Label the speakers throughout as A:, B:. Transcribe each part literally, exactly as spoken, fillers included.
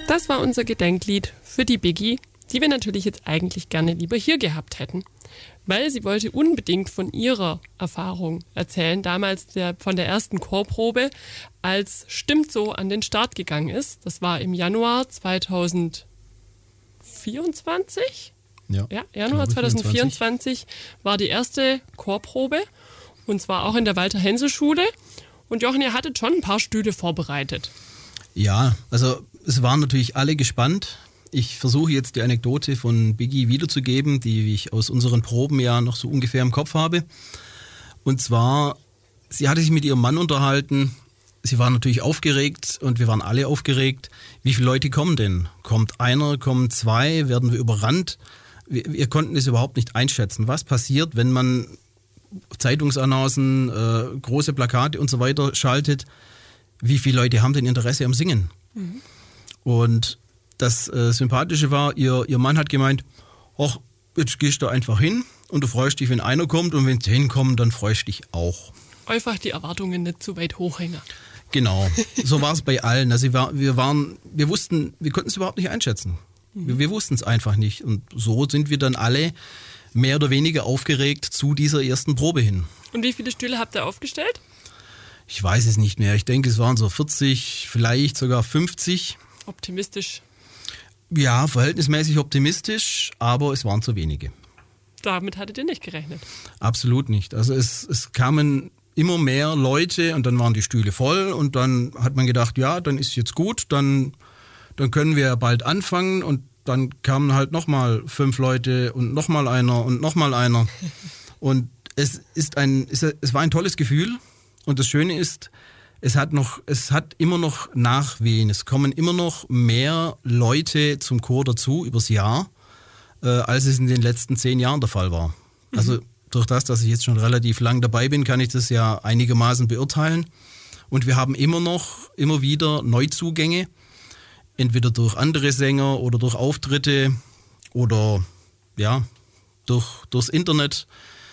A: Das war unser Gedenklied für die Biggie, die wir natürlich jetzt eigentlich gerne lieber hier gehabt hätten. Weil sie wollte unbedingt von ihrer Erfahrung erzählen, damals der, von der ersten Chorprobe, als Stimmt so an den Start gegangen ist. Das war im Januar zweitausendvierundzwanzig.
B: Ja,
A: ja Januar zweitausendvierundzwanzig war die erste Chorprobe. Und zwar auch in der Walter-Hense-Schule. Und Jochen, ihr hattet schon ein paar Stühle vorbereitet.
B: Ja, also es waren natürlich alle gespannt. Ich versuche jetzt die Anekdote von Biggie wiederzugeben, die ich aus unseren Proben ja noch so ungefähr im Kopf habe. Und zwar, sie hatte sich mit ihrem Mann unterhalten. Sie war natürlich aufgeregt und wir waren alle aufgeregt. Wie viele Leute kommen denn? Kommt einer, kommen zwei, werden wir überrannt? Wir, wir konnten es überhaupt nicht einschätzen. Was passiert, wenn man Zeitungsannoncen, äh, große Plakate und so weiter schaltet? Wie viele Leute haben denn Interesse am Singen? Mhm. Und das äh, Sympathische war, ihr, ihr Mann hat gemeint, ach, jetzt gehst du einfach hin und du freust dich, wenn einer kommt und wenn zehn kommen, dann freust du dich auch.
A: Einfach die Erwartungen nicht zu weit hochhängen.
B: Genau, so war es bei allen. Also wir waren, wir wussten, wir konnten es überhaupt nicht einschätzen. Mhm. Wir, wir wussten es einfach nicht. Und so sind wir dann alle mehr oder weniger aufgeregt zu dieser ersten Probe hin.
A: Und wie viele Stühle habt ihr aufgestellt?
B: Ich weiß es nicht mehr. Ich denke, es waren so vierzig, vielleicht sogar fünfzig.
A: Optimistisch.
B: Ja, verhältnismäßig optimistisch, aber es waren zu wenige.
A: Damit hattet ihr nicht gerechnet?
B: Absolut nicht. Also es, es kamen immer mehr Leute und dann waren die Stühle voll und dann hat man gedacht, ja, dann ist jetzt gut, dann, dann können wir bald anfangen und dann kamen halt nochmal fünf Leute und nochmal einer und nochmal einer. Und es ist ein, es, es war ein tolles Gefühl und das Schöne ist, Es hat noch, es hat immer noch Nachwehen. Es kommen immer noch mehr Leute zum Chor dazu übers Jahr, äh, als es in den letzten zehn Jahren der Fall war. Mhm. Also durch das, dass ich jetzt schon relativ lang dabei bin, kann ich das ja einigermaßen beurteilen. Und wir haben immer noch, immer wieder Neuzugänge, entweder durch andere Sänger oder durch Auftritte oder ja, durch, durchs Internet.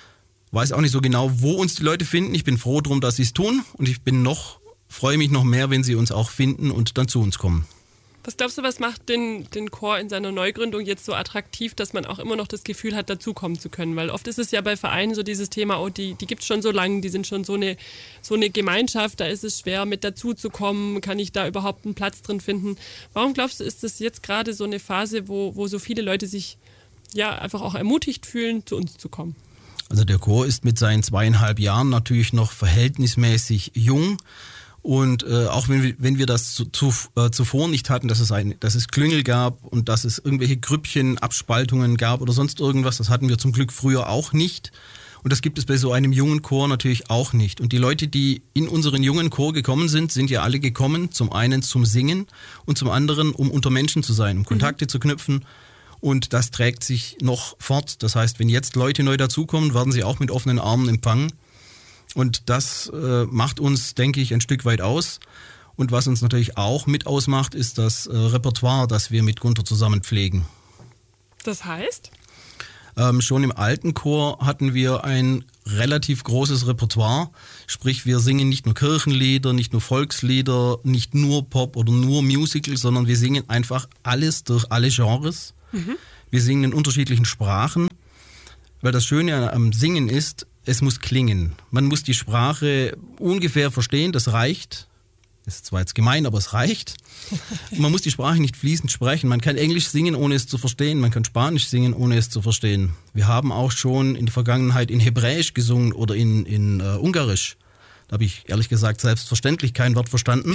B: Weiß auch nicht so genau, wo uns die Leute finden. Ich bin froh drum, dass sie es tun und ich bin noch freue mich noch mehr, wenn sie uns auch finden und dann zu uns kommen.
A: Was glaubst du, was macht den, den Chor in seiner Neugründung jetzt so attraktiv, dass man auch immer noch das Gefühl hat, dazukommen zu können? Weil oft ist es ja bei Vereinen so dieses Thema, oh, die, die gibt es schon so lange, die sind schon so eine, so eine Gemeinschaft, da ist es schwer, mit dazuzukommen, kann ich da überhaupt einen Platz drin finden? Warum glaubst du, ist das jetzt gerade so eine Phase, wo, wo so viele Leute sich ja einfach auch ermutigt fühlen, zu uns zu kommen?
B: Also der Chor ist mit seinen zweieinhalb Jahren natürlich noch verhältnismäßig jung. Und äh, auch wenn wir, wenn wir das zu, zu, äh, zuvor nicht hatten, dass es, ein, dass es Klüngel gab und dass es irgendwelche Grüppchen, Abspaltungen gab oder sonst irgendwas, das hatten wir zum Glück früher auch nicht. Und das gibt es bei so einem jungen Chor natürlich auch nicht. Und die Leute, die in unseren jungen Chor gekommen sind, sind ja alle gekommen, zum einen zum Singen und zum anderen, um unter Menschen zu sein, um Kontakte mhm. zu knüpfen. Und das trägt sich noch fort. Das heißt, wenn jetzt Leute neu dazukommen, werden sie auch mit offenen Armen empfangen. Und das äh, macht uns, denke ich, ein Stück weit aus. Und was uns natürlich auch mit ausmacht, ist das äh, Repertoire, das wir mit Gunther zusammen pflegen.
A: Das heißt?
B: Ähm, schon im alten Chor hatten wir ein relativ großes Repertoire. Sprich, wir singen nicht nur Kirchenlieder, nicht nur Volkslieder, nicht nur Pop oder nur Musical, sondern wir singen einfach alles durch alle Genres. Mhm. Wir singen in unterschiedlichen Sprachen. Weil das Schöne am Singen ist, es muss klingen. Man muss die Sprache ungefähr verstehen, das reicht. Das ist zwar jetzt gemein, aber es reicht. Man muss die Sprache nicht fließend sprechen. Man kann Englisch singen, ohne es zu verstehen. Man kann Spanisch singen, ohne es zu verstehen. Wir haben auch schon in der Vergangenheit in Hebräisch gesungen oder in, in uh, Ungarisch. Da habe ich ehrlich gesagt selbstverständlich kein Wort verstanden.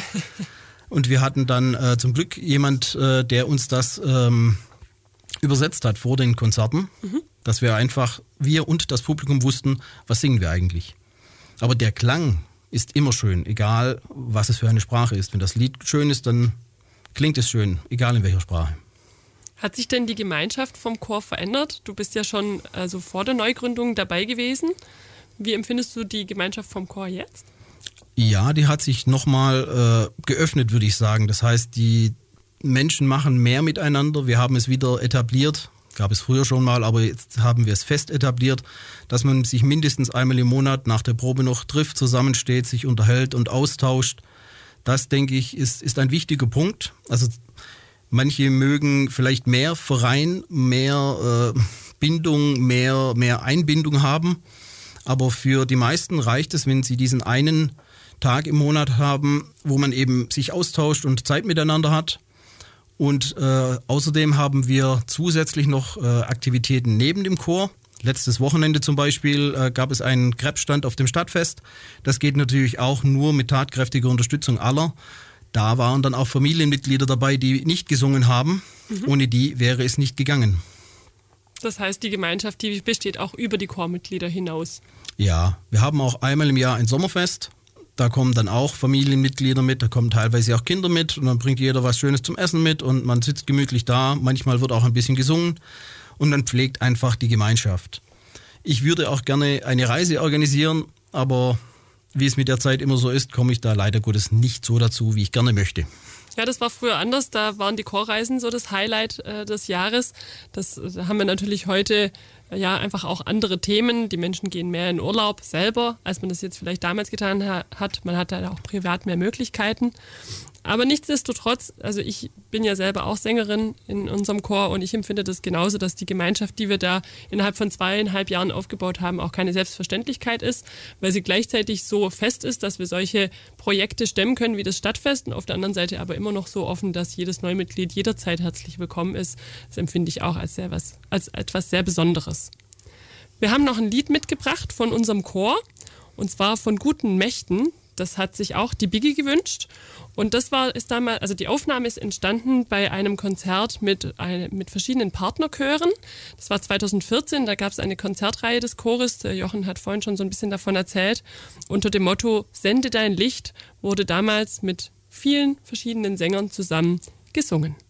B: Und wir hatten dann äh, zum Glück jemand, äh, der uns das ähm, übersetzt hat vor den Konzerten. Mhm. Dass wir einfach, wir und das Publikum wussten, was singen wir eigentlich. Aber der Klang ist immer schön, egal was es für eine Sprache ist. Wenn das Lied schön ist, dann klingt es schön, egal in welcher Sprache.
A: Hat sich denn die Gemeinschaft vom Chor verändert? Du bist ja schon also vor der Neugründung dabei gewesen. Wie empfindest du die Gemeinschaft vom Chor jetzt?
B: Ja, die hat sich nochmal äh, geöffnet, würde ich sagen. Das heißt, die Menschen machen mehr miteinander. Wir haben es wieder etabliert. Gab es früher schon mal, aber jetzt haben wir es fest etabliert, dass man sich mindestens einmal im Monat nach der Probe noch trifft, zusammensteht, sich unterhält und austauscht. Das, denke ich, ist, ist ein wichtiger Punkt. Also Manche mögen vielleicht mehr Verein, mehr äh, Bindung, mehr, mehr Einbindung haben. Aber für die meisten reicht es, wenn sie diesen einen Tag im Monat haben, wo man eben sich austauscht und Zeit miteinander hat. Und äh, außerdem haben wir zusätzlich noch äh, Aktivitäten neben dem Chor. Letztes Wochenende zum Beispiel äh, gab es einen Krebsstand auf dem Stadtfest. Das geht natürlich auch nur mit tatkräftiger Unterstützung aller. Da waren dann auch Familienmitglieder dabei, die nicht gesungen haben. Mhm. Ohne die wäre es nicht gegangen.
A: Das heißt, die Gemeinschaft, die besteht auch über die Chormitglieder hinaus.
B: Ja, wir haben auch einmal im Jahr ein Sommerfest. Da kommen dann auch Familienmitglieder mit, da kommen teilweise auch Kinder mit und dann bringt jeder was Schönes zum Essen mit und man sitzt gemütlich da. Manchmal wird auch ein bisschen gesungen und man pflegt einfach die Gemeinschaft. Ich würde auch gerne eine Reise organisieren, aber wie es mit der Zeit immer so ist, komme ich da leider Gottes nicht so dazu, wie ich gerne möchte.
A: Ja, das war früher anders. Da waren die Chorreisen so das Highlight äh, des Jahres. Das da haben wir natürlich heute äh, ja einfach auch andere Themen. Die Menschen gehen mehr in Urlaub selber, als man das jetzt vielleicht damals getan ha- hat. Man hat da auch privat mehr Möglichkeiten. Aber nichtsdestotrotz, also ich bin ja selber auch Sängerin in unserem Chor und ich empfinde das genauso, dass die Gemeinschaft, die wir da innerhalb von zweieinhalb Jahren aufgebaut haben, auch keine Selbstverständlichkeit ist, weil sie gleichzeitig so fest ist, dass wir solche Projekte stemmen können wie das Stadtfest und auf der anderen Seite aber immer noch so offen, dass jedes Neumitglied jederzeit herzlich willkommen ist. Das empfinde ich auch als, sehr was, als etwas sehr Besonderes. Wir haben noch ein Lied mitgebracht von unserem Chor und zwar von Guten Mächten. Das hat sich auch die Biggie gewünscht. Und das war, ist damals, also die Aufnahme ist entstanden bei einem Konzert mit, ein, mit verschiedenen Partnerchören. Das war zweitausendvierzehn, da gab es eine Konzertreihe des Chores. Der Jochen hat vorhin schon so ein bisschen davon erzählt. Unter dem Motto Sende dein Licht wurde damals mit vielen verschiedenen Sängern zusammen gesungen.